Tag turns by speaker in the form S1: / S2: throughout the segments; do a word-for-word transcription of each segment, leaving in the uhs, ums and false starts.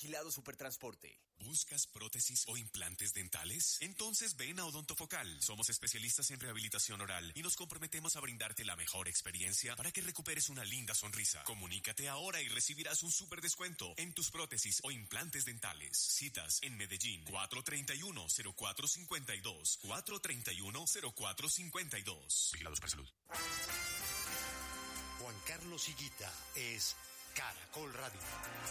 S1: Vigilado Supertransporte.
S2: ¿Buscas prótesis o implantes dentales? Entonces ven a Odontofocal. Somos especialistas en rehabilitación oral y nos comprometemos a brindarte la mejor experiencia para que recuperes una linda sonrisa. Comunícate ahora y recibirás un súper descuento en tus prótesis o implantes dentales. Citas en Medellín, cuatro treinta y uno, cero cuatro cincuenta y dos, cuatro treinta y uno, cero cuatro cincuenta y dos. Vigilados para salud.
S3: Juan Carlos Higuita es Caracol Radio.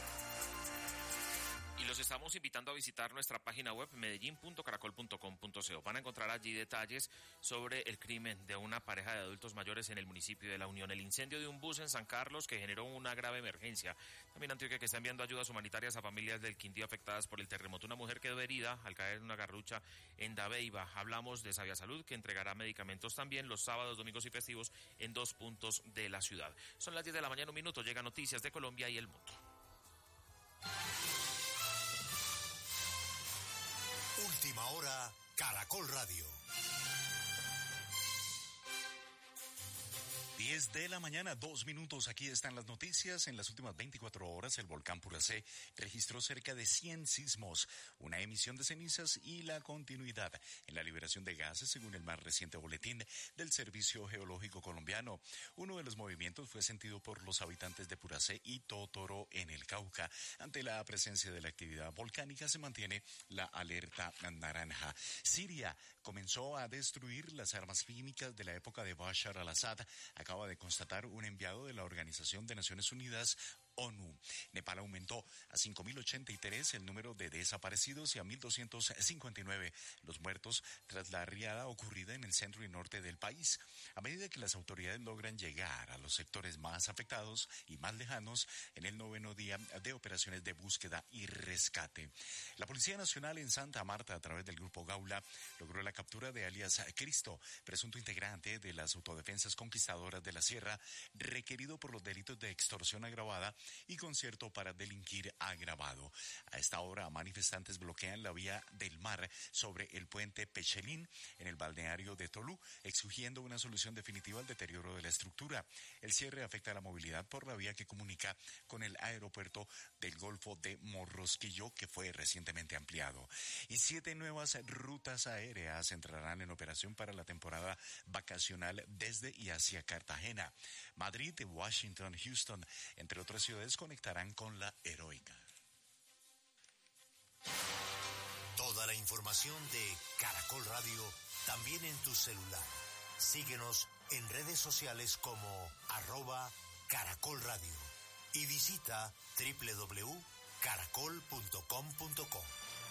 S4: Y los estamos invitando a visitar nuestra página web medellín punto caracol punto com punto co. Van a encontrar allí detalles sobre el crimen de una pareja de adultos mayores en el municipio de La Unión, el incendio de un bus en San Carlos que generó una grave emergencia. También Antioquia, que está enviando ayudas humanitarias a familias del Quindío afectadas por el terremoto. Una mujer quedó herida al caer en una garrucha en Dabeiba. Hablamos de Sabia Salud, que entregará medicamentos también los sábados, domingos y festivos en dos puntos de la ciudad. Son las diez de la mañana, un minuto. Llegan noticias de Colombia y el mundo.
S3: Última hora, Caracol Radio.
S5: diez de la mañana, dos minutos. Aquí están las noticias. En las últimas veinticuatro horas, el volcán Puracé registró cerca de cien sismos, una emisión de cenizas y la continuidad en la liberación de gases, según el más reciente boletín del Servicio Geológico Colombiano. Uno de los movimientos fue sentido por los habitantes de Puracé y Totoro en el Cauca. Ante la presencia de la actividad volcánica, se mantiene la alerta naranja. Siria comenzó a destruir las armas químicas de la época de Bashar al-Assad. Acaba de constatar un enviado de la Organización de Naciones Unidas, ONU. Nepal aumentó a cinco mil ochenta y tres el número de desaparecidos y a mil doscientos cincuenta y nueve los muertos tras la riada ocurrida en el centro y norte del país. A medida que las autoridades logran llegar a los sectores más afectados y más lejanos en el noveno día de operaciones de búsqueda y rescate. La Policía Nacional en Santa Marta, a través del Grupo Gaula, logró la captura de alias Cristo, presunto integrante de las autodefensas conquistadoras de la Sierra, requerido por los delitos de extorsión agravada y concierto para delinquir agravado. A esta hora, manifestantes bloquean la vía del mar sobre el puente Pechelín en el balneario de Tolú, exigiendo una solución definitiva al deterioro de la estructura. El cierre afecta a la movilidad por la vía que comunica con el aeropuerto del Golfo de Morrosquillo, que fue recientemente ampliado. Y siete nuevas rutas aéreas entrarán en operación para la temporada vacacional desde y hacia Cartagena. Madrid, Washington, Houston, entre otras ciudades, conectarán con la heroica.
S3: Toda la información de Caracol Radio también en tu celular. Síguenos en redes sociales como arroba Caracol Radio y visita doble u doble u doble u punto caracol punto com punto co.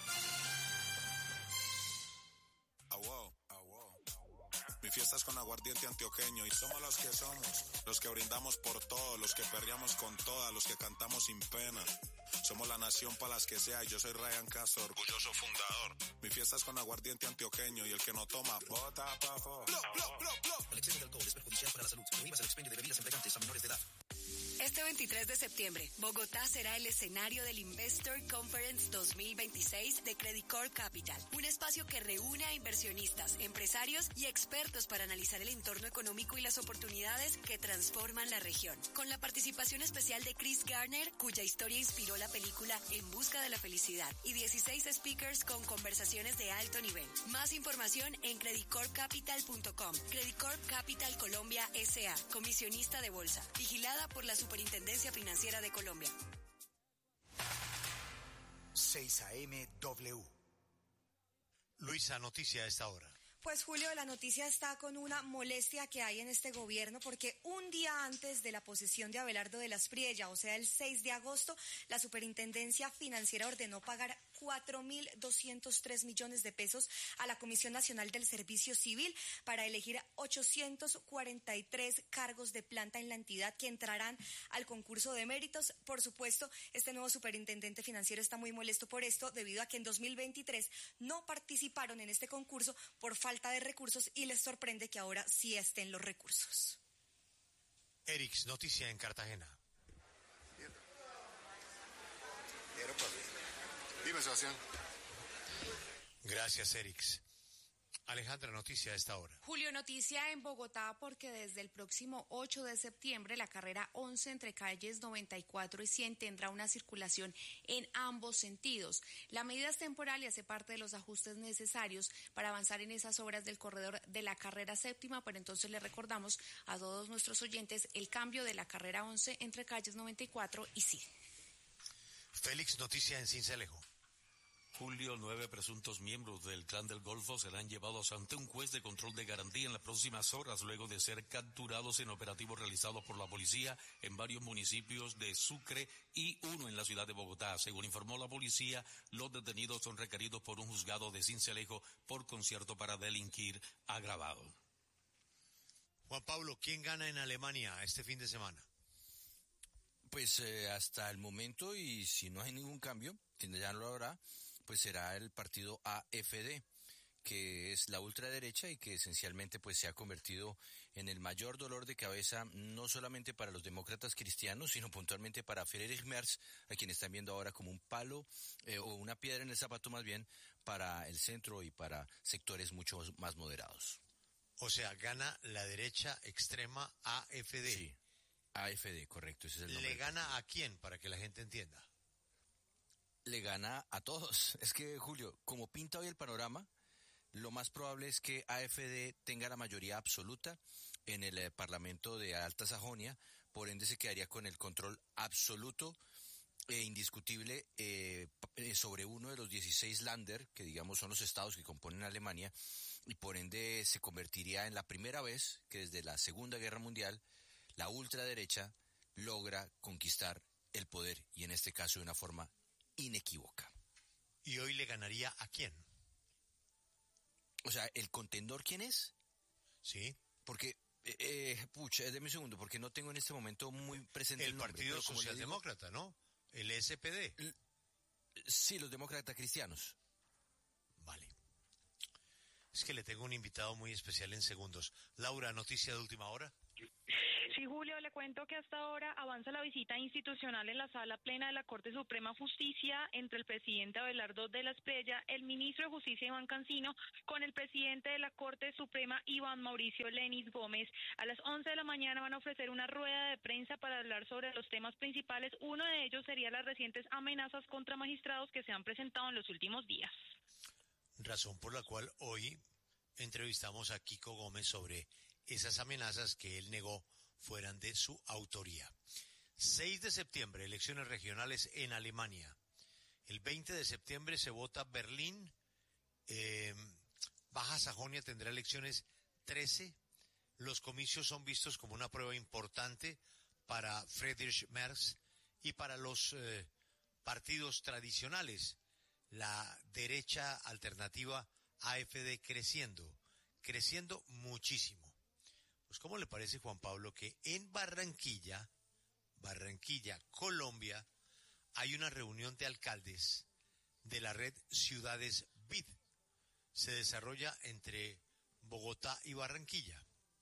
S6: Ah, wow, ah, wow. Mi fiesta es con aguardiente antioqueño y somos los que somos, los que brindamos por todo, los que perreamos con todas, los que cantamos sin pena. Somos la nación para las que sea y yo soy Ryan Castro, orgulloso fundador. Mi fiesta es con aguardiente antioqueño y el que no toma, bota pa' fo.
S7: El exceso de alcohol es perjudicial para la salud. Prohíbas el expendio de bebidas embriagantes a menores de edad.
S8: Este veintitrés de septiembre, Bogotá será el escenario del Investor Conference dos mil veintiséis de Credit Corp Capital, un espacio que reúne a inversionistas, empresarios y expertos para analizar el entorno económico y las oportunidades que transforman la región. Con la participación especial de Chris Garner, cuya historia inspiró la película En busca de la felicidad, y dieciséis speakers con conversaciones de alto nivel. Más información en credit corp capital punto com. Credit Corp Capital Colombia S A, comisionista de bolsa, vigilada por la Superintendencia Financiera de Colombia.
S3: seis A M W. Luisa, noticia a esta hora.
S9: Pues Julio, la noticia está con una molestia que hay en este gobierno porque un día antes de la posesión de Abelardo de las Priella, o sea el seis de agosto, la Superintendencia Financiera ordenó pagar cuatro mil doscientos tres millones de pesos a la Comisión Nacional del Servicio Civil para elegir ochocientos cuarenta y tres cargos de planta en la entidad que entrarán al concurso de méritos. Por supuesto, este nuevo superintendente financiero está muy molesto por esto, debido a que en dos mil veintitrés no participaron en este concurso por falta de recursos y les sorprende que ahora sí estén los recursos.
S3: Erix, noticia en Cartagena.
S10: Dime, Sebastián.
S3: Gracias, Erix. Alejandra, noticia a esta hora.
S1: Julio, noticia en Bogotá porque desde el próximo ocho de septiembre la carrera once entre calles noventa y cuatro y cien tendrá una circulación en ambos sentidos. La medida es temporal y hace parte de los ajustes necesarios para avanzar en esas obras del corredor de la carrera séptima, pero entonces le recordamos a todos nuestros oyentes el cambio de la carrera once entre calles noventa y cuatro y cien.
S3: Félix, noticia en Sincelejo.
S10: Julio, nueve presuntos miembros del Clan del Golfo serán llevados ante un juez de control de garantía en las próximas horas, luego de ser capturados en operativos realizados por la policía en varios municipios de Sucre y uno en la ciudad de Bogotá. Según informó la policía, los detenidos son requeridos por un juzgado de Sincelejo por concierto para delinquir agravado.
S3: Juan Pablo, ¿quién gana en Alemania este fin de semana?
S11: Pues eh, hasta el momento, y si no hay ningún cambio, que ya no lo habrá, pues será el partido A F D, que es la ultraderecha y que esencialmente pues se ha convertido en el mayor dolor de cabeza no solamente para los demócratas cristianos, sino puntualmente para Friedrich Merz, a quien están viendo ahora como un palo eh, o una piedra en el zapato más bien para el centro y para sectores mucho más moderados.
S3: O sea, gana la derecha extrema A F D.
S11: Sí, A F D, correcto. Ese es el nombre.
S3: ¿Le gana a quién, para que la gente entienda?
S11: Le gana a todos. Es que, Julio, como pinta hoy el panorama, lo más probable es que A F D tenga la mayoría absoluta en el eh, Parlamento de Alta Sajonia, por ende se quedaría con el control absoluto e indiscutible eh, sobre uno de los dieciséis Länder, que digamos son los estados que componen Alemania, y por ende se convertiría en la primera vez que desde la Segunda Guerra Mundial la ultraderecha logra conquistar el poder, y en este caso de una forma inequívoca.
S3: ¿Y hoy le ganaría a quién?
S11: O sea, ¿el contendor quién es?
S3: Sí.
S11: Porque, eh, eh, pucha, déme un segundo, porque no tengo en este momento muy presente el,
S3: el
S11: nombre.
S3: Partido Socialdemócrata, ¿no? El S P D.
S11: L- sí, los demócratas cristianos.
S3: Vale. Es que le tengo un invitado muy especial en segundos. Laura, noticia de última hora.
S12: Sí, Julio, le cuento que hasta ahora avanza la visita institucional en la sala plena de la Corte Suprema de Justicia entre el presidente Abelardo de la Espriella, el ministro de Justicia Iván Cancino, con el presidente de la Corte Suprema Iván Mauricio Lenis Gómez. A las once de la mañana van a ofrecer una rueda de prensa para hablar sobre los temas principales. Uno de ellos sería las recientes amenazas contra magistrados que se han presentado en los últimos días.
S3: Razón por la cual hoy entrevistamos a Kiko Gómez sobre esas amenazas que él negó fueran de su autoría. seis de septiembre, elecciones regionales en Alemania. El veinte de septiembre se vota Berlín. Eh, Baja Sajonia tendrá elecciones trece. Los comicios son vistos como una prueba importante para Friedrich Merz y para los eh, partidos tradicionales. La derecha alternativa A F D creciendo, creciendo muchísimo. Pues, ¿cómo le parece, Juan Pablo, que en Barranquilla, Barranquilla, Colombia, hay una reunión de alcaldes de la red Ciudades B I D? Se desarrolla entre Bogotá y Barranquilla.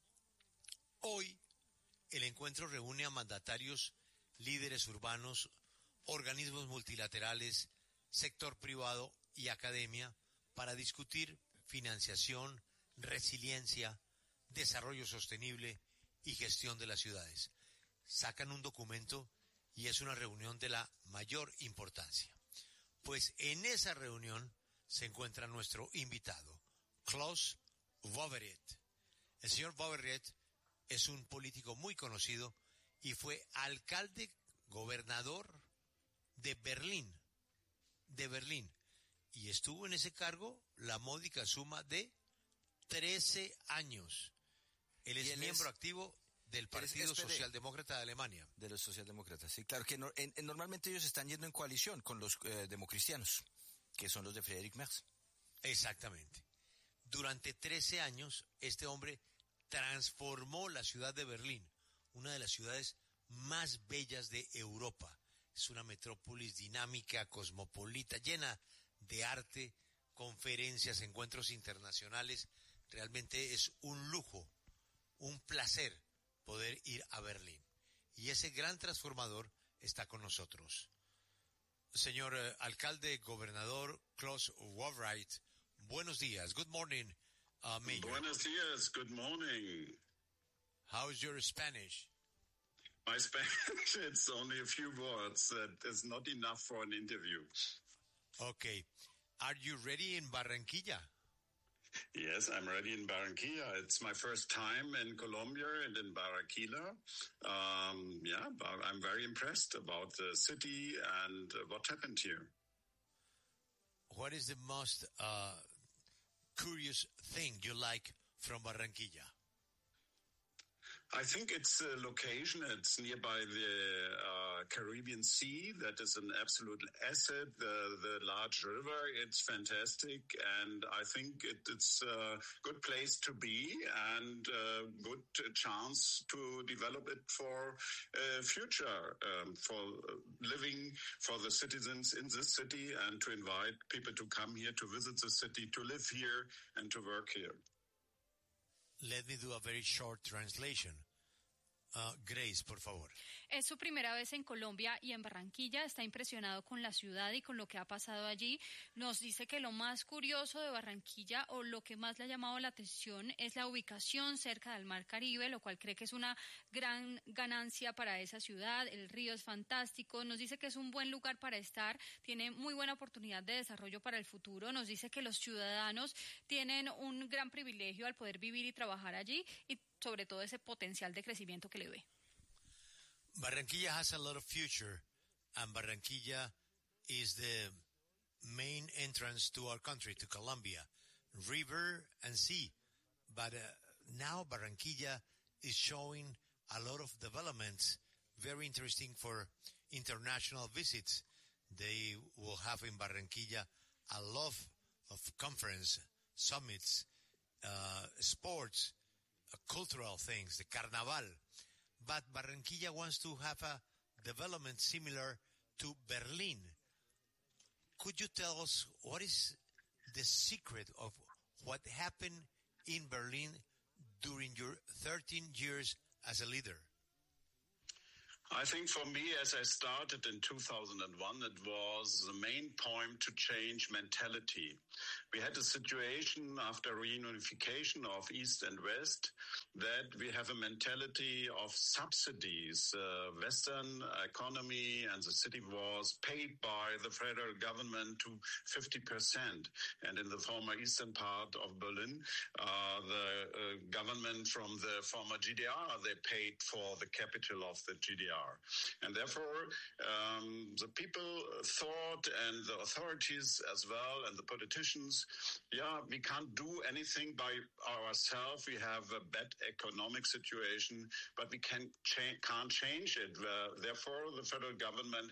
S3: Hoy, el encuentro reúne a mandatarios, líderes urbanos, organismos multilaterales, sector privado y academia para discutir financiación, resiliencia, desarrollo sostenible y gestión de las ciudades. Sacan un documento y es una reunión de la mayor importancia. Pues en esa reunión se encuentra nuestro invitado, Klaus Wowereit. El señor Wowereit es un político muy conocido y fue alcalde, gobernador de Berlín, de Berlín, y estuvo en ese cargo la módica suma de trece años. Él es miembro es, activo del Partido Socialdemócrata de Alemania.
S11: De los socialdemócratas, sí, claro que no, en, en, normalmente ellos están yendo en coalición con los eh, democristianos, que son los de Friedrich Merz.
S3: Exactamente. Durante trece años, este hombre transformó la ciudad de Berlín, una de las ciudades más bellas de Europa. Es una metrópolis dinámica, cosmopolita, llena de arte, conferencias, encuentros internacionales. Realmente es un lujo, un placer poder ir a Berlín. Y ese gran transformador está con nosotros. Señor eh, alcalde, gobernador Klaus Wowereit, buenos días. Good morning,
S13: uh, Mayor.
S14: Buenos dias. Good morning.
S13: How's your Spanish?
S14: My Spanish, it's only a few words. That is not enough for an interview.
S13: Okay. Are you ready in Barranquilla?
S14: Yes, I'm ready in Barranquilla. It's my first time in Colombia and in Barranquilla. Um, yeah, I'm very impressed about the city and uh, what happened here.
S13: What is the most uh, curious thing you like from Barranquilla?
S14: I think it's a location. It's nearby the uh, Caribbean Sea. That is an absolute asset. The, the large river, it's fantastic. And I think it, it's a good place to be and a good chance to develop it for uh, future, um, for living for the citizens in this city and to invite people to come here to visit the city, to live here and to work here.
S13: Let me do a very short translation. Uh, Grace, por favor.
S15: Es su primera vez en Colombia y en Barranquilla. Está impresionado con la ciudad y con lo que ha pasado allí. Nos dice que lo más curioso de Barranquilla o lo que más le ha llamado la atención es la ubicación cerca del Mar Caribe, lo cual cree que es una gran ganancia para esa ciudad. El río es fantástico. Nos dice que es un buen lugar para estar. Tiene muy buena oportunidad de desarrollo para el futuro. Nos dice que los ciudadanos tienen un gran privilegio al poder vivir y trabajar allí y sobre todo ese potencial de crecimiento que le ve.
S13: Barranquilla has a lot of future, and Barranquilla is the main entrance to our country, to Colombia, river and sea. But uh, now Barranquilla is showing a lot of developments, very interesting for international visits. They will have in Barranquilla a lot of conference, summits, uh, sports, uh, cultural things, the Carnaval. But Barranquilla wants to have a development similar to Berlin. Could you tell us what is the secret of what happened in Berlin during your thirteen years as a leader?
S14: I think for me, as I started in two thousand one, it was the main point to change mentality. We had a situation after reunification of East and West that we have a mentality of subsidies. Uh, Western economy and the city was paid by the federal government to fifty percent. And in the former eastern part of Berlin, uh, the uh, government from the former G D R, they paid for the capital of the G D R. And therefore, um, the people thought, and the authorities as well, and the politicians, yeah, we can't do anything by ourselves. We have a bad economic situation, but we can cha- can't change it. Uh, therefore, the federal government